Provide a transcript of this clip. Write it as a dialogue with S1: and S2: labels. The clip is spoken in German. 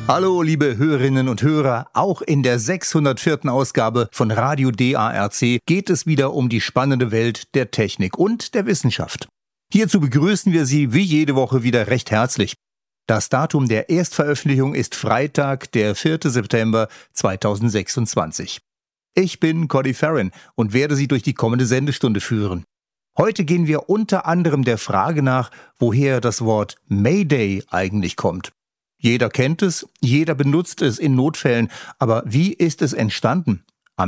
S1: Hallo, liebe Hörerinnen und Hörer. Auch in der 604. Ausgabe von Radio DARC geht es wieder um die spannende Welt der Technik und der Wissenschaft. Hierzu begrüßen wir Sie wie jede Woche wieder recht herzlich. Das Datum der Erstveröffentlichung ist Freitag, der 4. September 2026. Ich bin Cody Farron und werde Sie durch die kommende Sendestunde führen. Heute gehen wir unter anderem der Frage nach, woher das Wort Mayday eigentlich kommt. Jeder kennt es, jeder benutzt es in Notfällen, aber wie ist es entstanden